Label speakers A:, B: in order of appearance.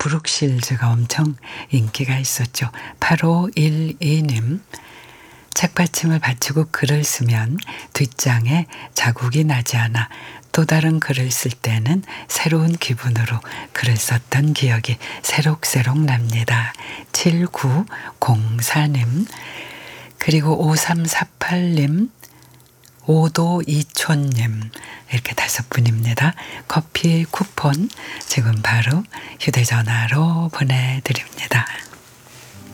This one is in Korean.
A: 브룩실즈가 엄청 인기가 있었죠. 8512님. 책받침을 받치고 글을 쓰면 뒷장에 자국이 나지 않아 또 다른 글을 쓸 때는 새로운 기분으로 글을 썼던 기억이 새록새록 납니다. 7904님. 그리고 5348님. 5도2촌님 이렇게 5분입니다. 커피 쿠폰 지금 바로 휴대전화로 보내드립니다.